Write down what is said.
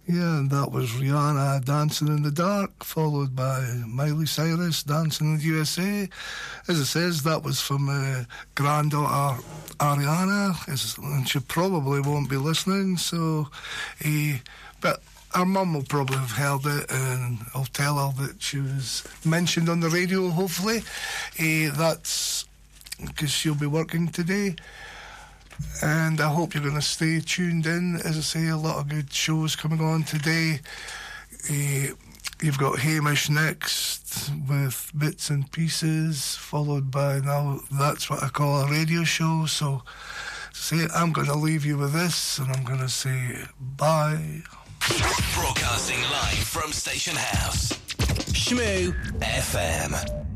Yeah, and that was Rihanna, Dancing in the Dark, followed by Miley Cyrus, Dancing in the USA. As it says, that was from granddaughter Ariana, and she probably won't be listening, so... but our mum will probably have heard it, and I'll tell her that she was mentioned on the radio, hopefully. That's because she'll be working today. And I hope you're going to stay tuned in. As I say, a lot of good shows coming on today. You've got Hamish next with Bits and Pieces, followed by Now That's What I Call a Radio Show. So, say I'm going to leave you with this, and I'm going to say bye. Broadcasting live from Station House, Shmoo FM.